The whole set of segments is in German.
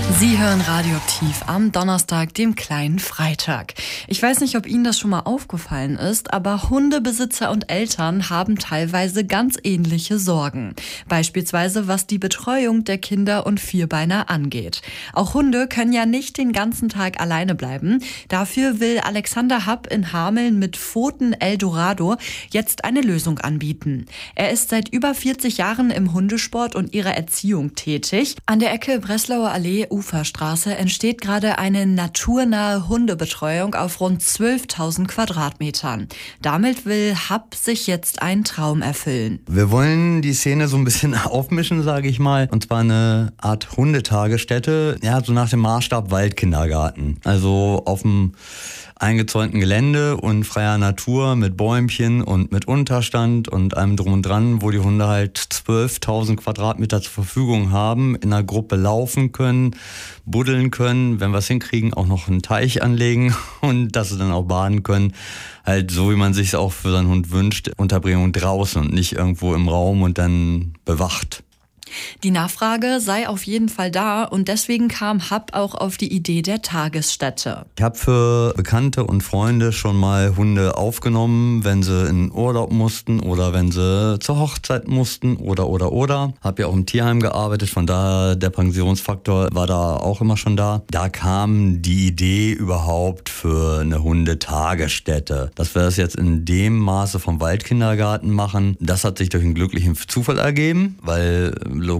Sie hören Radioaktiv am Donnerstag, dem kleinen Freitag. Ich weiß nicht, ob Ihnen das schon mal aufgefallen ist, aber Hundebesitzer und Eltern haben teilweise ganz ähnliche Sorgen. Beispielsweise was die Betreuung der Kinder und Vierbeiner angeht. Auch Hunde können ja nicht den ganzen Tag alleine bleiben. Dafür will Alexander Happ in Hameln mit Pfoten Eldorado jetzt eine Lösung anbieten. Er ist seit über 40 Jahren im Hundesport und ihrer Erziehung tätig. An der Ecke Breslauer Allee, Uferstraße entsteht gerade eine naturnahe Hundebetreuung auf rund 12.000 Quadratmetern. Damit will Happ sich jetzt einen Traum erfüllen. Wir wollen die Szene so ein bisschen aufmischen, sage ich mal. Und zwar eine Art Hundetagesstätte, ja, so nach dem Maßstab Waldkindergarten. Also auf dem eingezäunten Gelände und freier Natur mit Bäumchen und mit Unterstand und allem drum und dran, wo die Hunde halt 12.000 Quadratmeter zur Verfügung haben, in einer Gruppe laufen können, buddeln können, wenn wir es hinkriegen, auch noch einen Teich anlegen und dass sie dann auch baden können. Halt so, wie man sich es auch für seinen Hund wünscht, Unterbringung draußen und nicht irgendwo im Raum und dann bewacht. Die Nachfrage sei auf jeden Fall da und deswegen kam Happ auch auf die Idee der Tagesstätte. Ich habe für Bekannte und Freunde schon mal Hunde aufgenommen, wenn sie in Urlaub mussten oder wenn sie zur Hochzeit mussten oder. Habe ja auch im Tierheim gearbeitet, von daher der Pensionsfaktor war da auch immer schon da. Da kam die Idee überhaupt für eine Hundetagesstätte. Dass wir das jetzt in dem Maße vom Waldkindergarten machen, das hat sich durch einen glücklichen Zufall ergeben, weil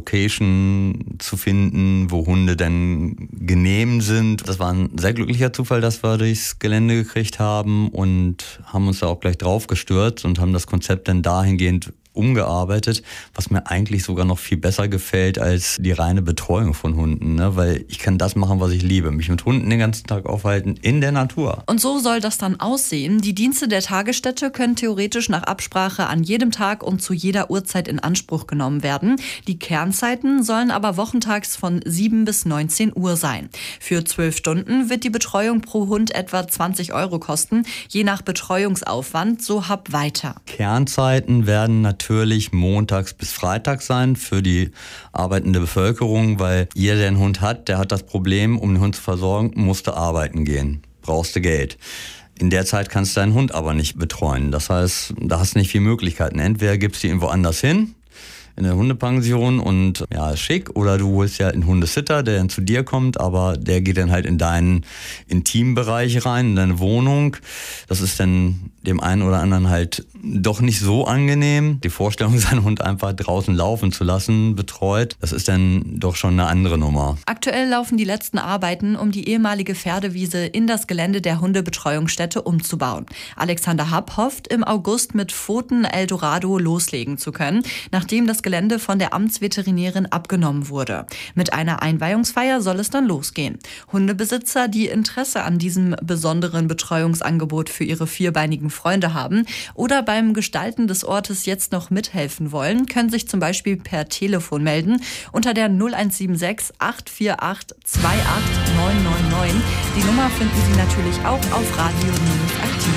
Location zu finden, wo Hunde denn genehm sind. Das war ein sehr glücklicher Zufall, dass wir durchs Gelände gekriegt haben und haben uns da auch gleich drauf gestürzt und haben das Konzept dann dahingehend umgearbeitet, was mir eigentlich sogar noch viel besser gefällt als die reine Betreuung von Hunden, ne? Weil ich kann das machen, was ich liebe, mich mit Hunden den ganzen Tag aufhalten in der Natur. Und so soll das dann aussehen. Die Dienste der Tagesstätte können theoretisch nach Absprache an jedem Tag und zu jeder Uhrzeit in Anspruch genommen werden. Die Kernzeiten sollen aber wochentags von 7 bis 19 Uhr sein. Für 12 Stunden wird die Betreuung pro Hund etwa 20 € kosten, je nach Betreuungsaufwand, so Happ weiter. Kernzeiten werden natürlich montags bis freitags sein für die arbeitende Bevölkerung, weil jeder, der einen Hund hat, der hat das Problem, um den Hund zu versorgen, musst du arbeiten gehen, brauchst du Geld. In der Zeit kannst du deinen Hund aber nicht betreuen. Das heißt, da hast du nicht viele Möglichkeiten. Entweder gibst du ihn woanders hin, in der Hundepension und ja, ist schick. Oder du holst ja einen Hundesitter, der dann zu dir kommt, aber der geht dann halt in deinen Intimbereich rein, in deine Wohnung. Das ist dann dem einen oder anderen halt doch nicht so angenehm. Die Vorstellung, seinen Hund einfach draußen laufen zu lassen, betreut, das ist dann doch schon eine andere Nummer. Aktuell laufen die letzten Arbeiten, um die ehemalige Pferdewiese in das Gelände der Hundebetreuungsstätte umzubauen. Alexander Happ hofft, im August mit Pfoten Eldorado loslegen zu können, nachdem das Gelände von der Amtsveterinärin abgenommen wurde. Mit einer Einweihungsfeier soll es dann losgehen. Hundebesitzer, die Interesse an diesem besonderen Betreuungsangebot für ihre vierbeinigen Freunde haben oder beim Gestalten des Ortes jetzt noch mithelfen wollen, können sich zum Beispiel per Telefon melden unter der 0176 848 28999. Die Nummer finden Sie natürlich auch auf Radio-aktiv.